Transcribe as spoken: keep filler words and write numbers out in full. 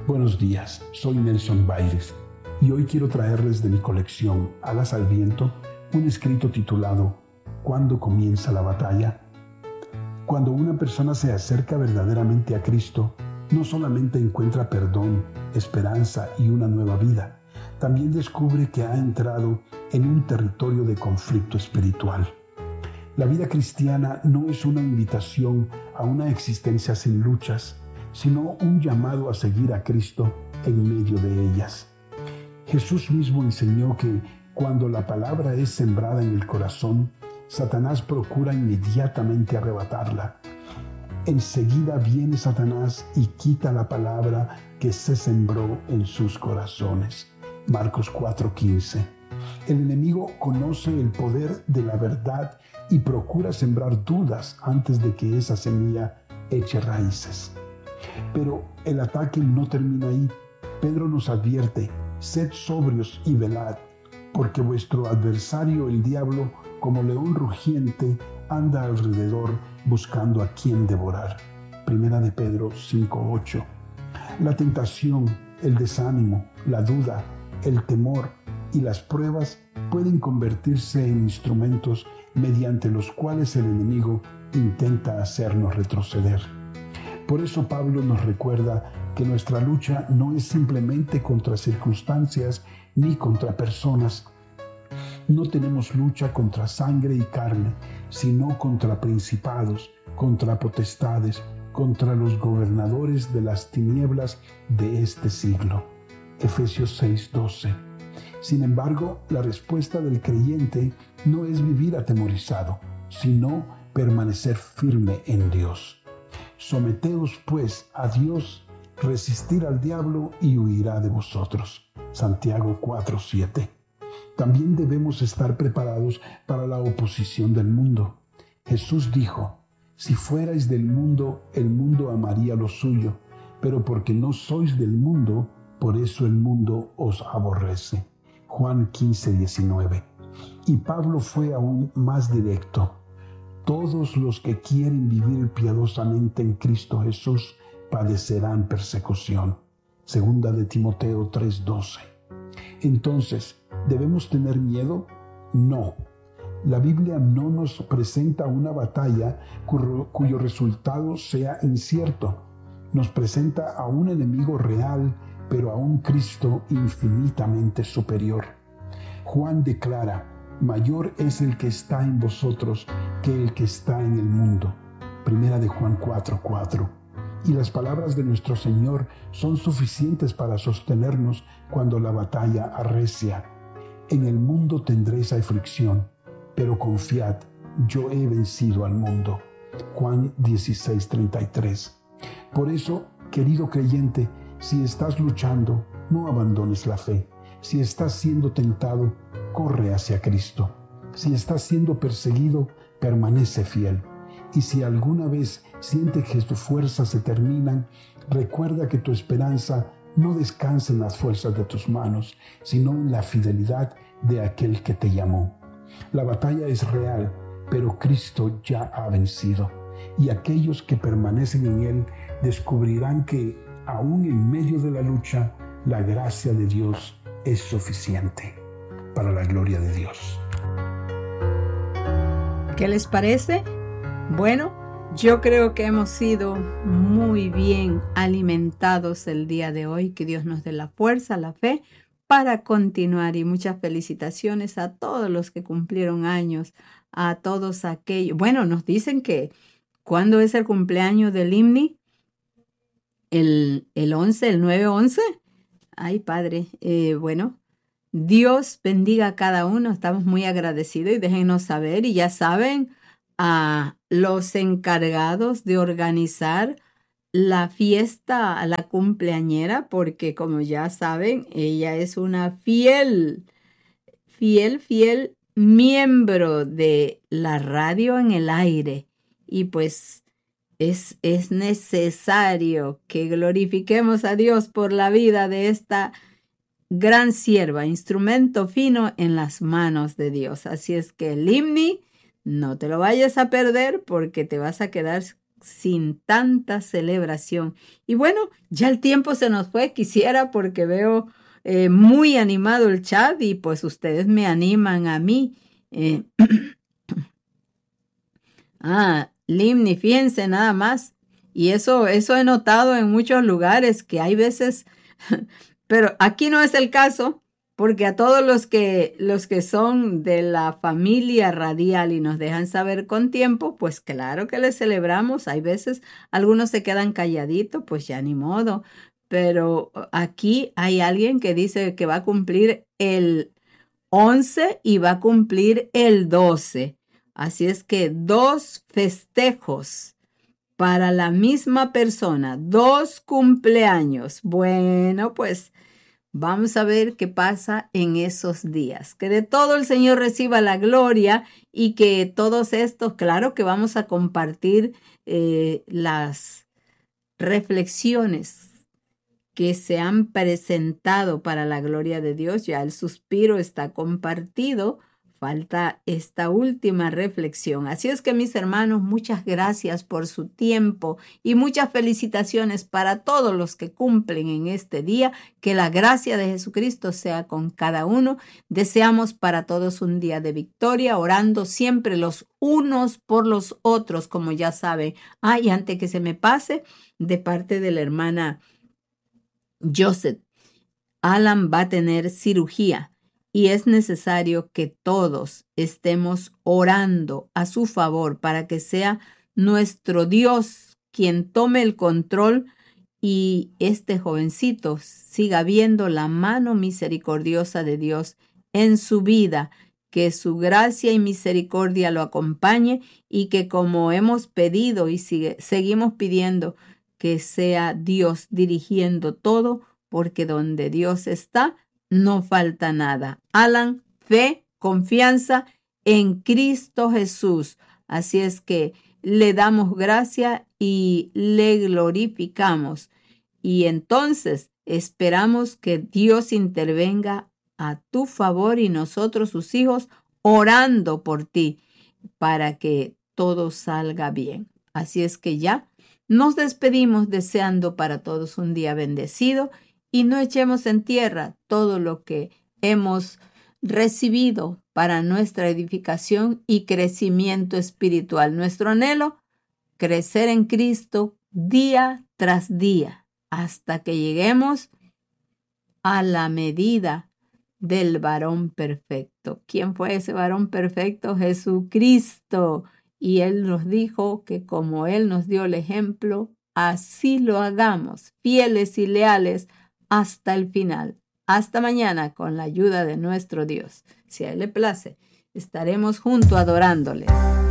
Buenos días, soy Nelson Baires y hoy quiero traerles de mi colección Alas al Viento un escrito titulado ¿Cuándo comienza la batalla? Cuando una persona se acerca verdaderamente a Cristo, no solamente encuentra perdón, esperanza y una nueva vida, también descubre que ha entrado en un territorio de conflicto espiritual. La vida cristiana no es una invitación a una existencia sin luchas, sino un llamado a seguir a Cristo en medio de ellas. Jesús mismo enseñó que cuando la palabra es sembrada en el corazón, Satanás procura inmediatamente arrebatarla. Enseguida viene Satanás y quita la palabra que se sembró en sus corazones. Marcos cuatro quince. El enemigo conoce el poder de la verdad y procura sembrar dudas antes de que esa semilla eche raíces. Pero el ataque no termina ahí. Pedro nos advierte: sed sobrios y velad, porque vuestro adversario el diablo, como león rugiente, anda alrededor buscando a quien devorar. Primera de Pedro cinco ocho. La tentación, el desánimo, la duda, el temor y las pruebas pueden convertirse en instrumentos mediante los cuales el enemigo intenta hacernos retroceder. Por eso Pablo nos recuerda que nuestra lucha no es simplemente contra circunstancias ni contra personas. No tenemos lucha contra sangre y carne, sino contra principados, contra potestades, contra los gobernadores de las tinieblas de este siglo. Efesios seis doce. Sin embargo, la respuesta del creyente no es vivir atemorizado, sino permanecer firme en Dios. Someteos pues a Dios, resistir al diablo y huirá de vosotros. Santiago cuatro siete. También debemos estar preparados para la oposición del mundo. Jesús dijo: si fuerais del mundo, el mundo amaría lo suyo, pero porque no sois del mundo, por eso el mundo os aborrece. Juan quince diecinueve. Y Pablo fue aún más directo: todos los que quieren vivir piadosamente en Cristo Jesús padecerán persecución. Segunda de Timoteo tres doce. Entonces, ¿debemos tener miedo? No. La Biblia no nos presenta una batalla cuyo, cuyo resultado sea incierto. Nos presenta a un enemigo real, pero a un Cristo infinitamente superior. Juan declara: mayor es el que está en vosotros que el que está en el mundo. Primera de Juan cuatro cuatro. Y las palabras de nuestro Señor son suficientes para sostenernos cuando la batalla arrecia. En el mundo tendréis aflicción, pero confiad, yo he vencido al mundo. Juan dieciséis treinta y tres. Por eso, querido creyente, si estás luchando, no abandones la fe. Si estás siendo tentado, corre hacia Cristo. Si estás siendo perseguido, permanece fiel. Y si alguna vez sientes que tus fuerzas se terminan, recuerda que tu esperanza no descansa en las fuerzas de tus manos, sino en la fidelidad de aquel que te llamó. La batalla es real, pero Cristo ya ha vencido. Y aquellos que permanecen en Él descubrirán que, aún en medio de la lucha, la gracia de Dios es suficiente para la gloria de Dios. ¿Qué les parece? Bueno, yo creo que hemos sido muy bien alimentados el día de hoy. Que Dios nos dé la fuerza, la fe para continuar, y muchas felicitaciones a todos los que cumplieron años, a todos aquellos. Bueno, nos dicen que ¿cuándo es el cumpleaños del Himni? El, el once, el nueve once. Ay, Padre, eh, bueno, Dios bendiga a cada uno. Estamos muy agradecidos y déjenos saber. Y ya saben, a los encargados de organizar la fiesta a la cumpleañera, porque como ya saben, ella es una fiel, fiel, fiel miembro de la radio en el aire. Y pues es, es necesario que glorifiquemos a Dios por la vida de esta gran sierva, instrumento fino en las manos de Dios. Así es que el Himni, no te lo vayas a perder, porque te vas a quedar sin tanta celebración. Y bueno, ya el tiempo se nos fue. Quisiera, porque veo eh, muy animado el chat y pues ustedes me animan a mí. Eh, ah, Limni, fíjense nada más. Y eso, eso he notado en muchos lugares, que hay veces, pero aquí no es el caso, porque a todos los que, los que son de la familia radial y nos dejan saber con tiempo, pues claro que les celebramos. Hay veces algunos se quedan calladitos, pues ya ni modo. Pero aquí hay alguien que dice que va a cumplir el once y va a cumplir el doce. Así es que dos festejos para la misma persona, dos cumpleaños. Bueno, pues vamos a ver qué pasa en esos días. Que de todo el Señor reciba la gloria y que todos estos, claro que vamos a compartir eh, las reflexiones que se han presentado para la gloria de Dios. Ya el suspiro está compartido. Falta esta última reflexión. Así es que, mis hermanos, muchas gracias por su tiempo y muchas felicitaciones para todos los que cumplen en este día. Que la gracia de Jesucristo sea con cada uno. Deseamos para todos un día de victoria, orando siempre los unos por los otros, como ya saben. Ah, y antes que se me pase, de parte de la hermana Joseph, Alan va a tener cirugía. Y es necesario que todos estemos orando a su favor para que sea nuestro Dios quien tome el control y este jovencito siga viendo la mano misericordiosa de Dios en su vida, que su gracia y misericordia lo acompañe y que, como hemos pedido y sigue, seguimos pidiendo, que sea Dios dirigiendo todo, porque donde Dios está, no falta nada. Alan, fe, confianza en Cristo Jesús. Así es que le damos gracia y le glorificamos. Y entonces esperamos que Dios intervenga a tu favor y nosotros, sus hijos, orando por ti para que todo salga bien. Así es que ya nos despedimos deseando para todos un día bendecido. Y no echemos en tierra todo lo que hemos recibido para nuestra edificación y crecimiento espiritual. Nuestro anhelo, crecer en Cristo día tras día, hasta que lleguemos a la medida del varón perfecto. ¿Quién fue ese varón perfecto? Jesucristo. Y Él nos dijo que como Él nos dio el ejemplo, así lo hagamos, fieles y leales hasta el final. Hasta mañana, con la ayuda de nuestro Dios. Si a Él le place, estaremos juntos adorándole.